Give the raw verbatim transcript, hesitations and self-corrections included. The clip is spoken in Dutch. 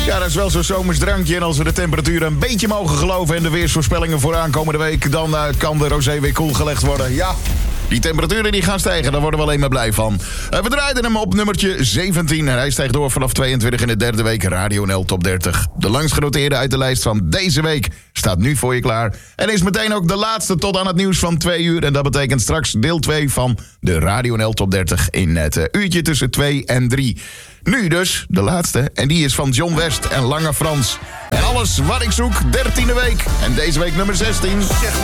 Ja, dat is wel zo'n zomers drankje. En als we de temperaturen een beetje mogen geloven en de weersvoorspellingen voor aankomende week, dan uh, kan de rosé weer koel gelegd worden. Ja, die temperaturen die gaan stijgen, daar worden we alleen maar blij van. Uh, we draaiden hem op nummertje zeventien. En hij stijgt door vanaf tweeëntwintig in de derde week Radio N L Top dertig. De langst genoteerde uit de lijst van deze week staat nu voor je klaar. En is meteen ook de laatste tot aan het nieuws van twee uur. En dat betekent straks deel twee van de Radio N L Top dertig in het uh, uurtje tussen twee en drie. Nu dus, de laatste. En die is van John West en Lange Frans. En alles wat ik zoek, dertiende week. En deze week nummer zestien. Zeg maar.